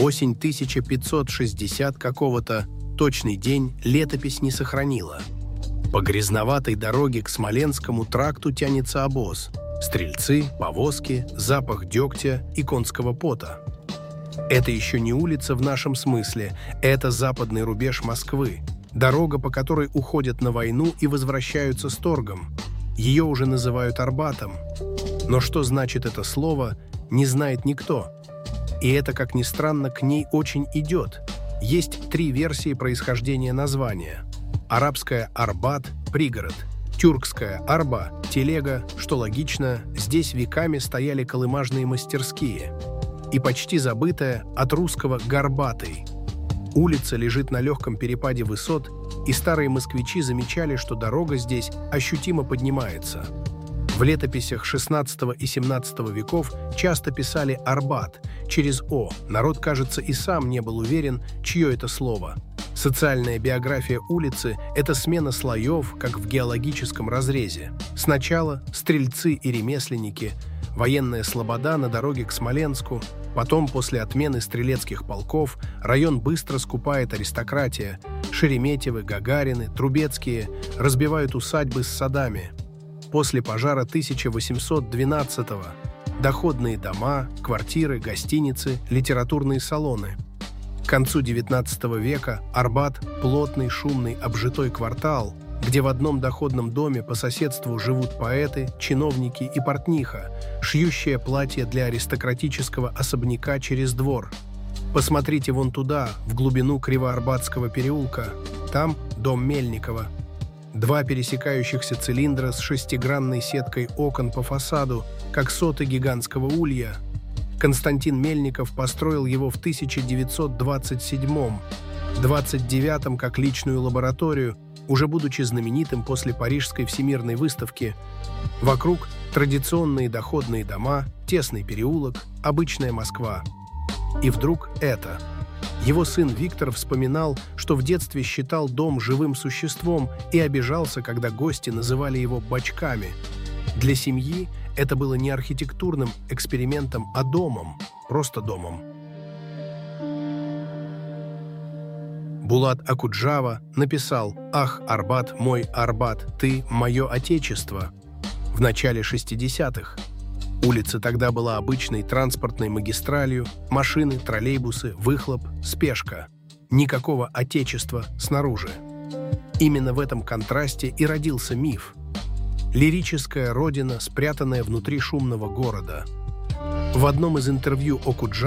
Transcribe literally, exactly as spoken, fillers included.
Осень тысяча пятьсот шестьдесят какого-то, точный день летопись не сохранила. По грязноватой дороге к Смоленскому тракту тянется обоз. Стрельцы, повозки, запах дегтя и конского пота. Это еще не улица в нашем смысле, это западный рубеж Москвы, дорога, по которой уходят на войну и возвращаются с торгом. Ее уже называют Арбатом. Но что значит это слово, не знает никто. И это, как ни странно, к ней очень идет. Есть три версии происхождения названия. Арабская «Арбат» – пригород. Тюркская «Арба» – телега, что логично, здесь веками стояли колымажные мастерские. И почти забытая от русского «Горбатый». Улица лежит на легком перепаде высот, и старые москвичи замечали, что дорога здесь ощутимо поднимается. В летописях шестнадцатого и семнадцатого веков часто писали «Арбат» через «о». Народ, кажется, и сам не был уверен, чье это слово. Социальная биография улицы – это смена слоев, как в геологическом разрезе. Сначала стрельцы и ремесленники, военная слобода на дороге к Смоленску, потом, после отмены стрелецких полков, район быстро скупает аристократия. Шереметьевы, Гагарины, Трубецкие разбивают усадьбы с садами. После пожара тысяча восемьсот двенадцатого доходные дома, квартиры, гостиницы, литературные салоны. К концу девятнадцатого века Арбат – плотный, шумный, обжитой квартал, где в одном доходном доме по соседству живут поэты, чиновники и портниха, шьющие платья для аристократического особняка через двор. Посмотрите вон туда, в глубину Кривоарбатского переулка. Там дом Мельникова. Два пересекающихся цилиндра с шестигранной сеткой окон по фасаду, как соты гигантского улья. Константин Мельников построил его в тысяча девятьсот двадцать седьмом, двадцать девятом как личную лабораторию, уже будучи знаменитым после Парижской всемирной выставки. Вокруг традиционные доходные дома, тесный переулок, обычная Москва. И вдруг это. Его сын Виктор вспоминал, что в детстве считал дом живым существом и обижался, когда гости называли его бачками. Для семьи это было не архитектурным экспериментом, а домом, просто домом. Булат Акуджава написал «Ах, Арбат, мой Арбат, ты – мое отечество» в начале шестидесятых. Улица тогда была обычной транспортной магистралью, машины, троллейбусы, выхлоп, спешка. Никакого отечества снаружи. Именно в этом контрасте и родился миф. Лирическая родина, спрятанная внутри шумного города. В одном из интервью Акуджава